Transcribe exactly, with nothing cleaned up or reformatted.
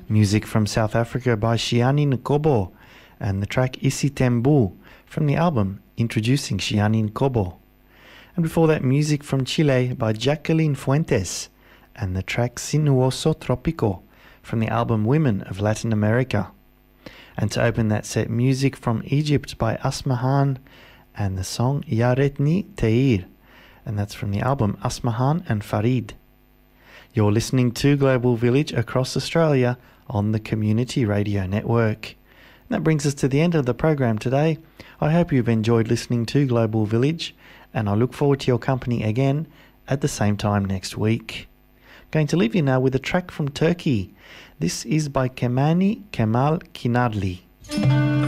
Music from South Africa by Shiani Nkobo and the track Isi Tembu from the album Introducing Shiani Nkobo. And before that, music from Chile by Jacqueline Fuentes and the track Sinuoso Tropico from the album Women of Latin America. And to open that set, music from Egypt by Asmahan and the song Yaretni Teir, and that's from the album Asmahan and Farid. You're listening to Global Village across Australia on the Community Radio Network. And that brings us to the end of the program today. I hope you've enjoyed listening to Global Village, and I look forward to your company again at the same time next week. Going to leave you now with a track from Turkey. This is by Kemani Kemal Kinarli.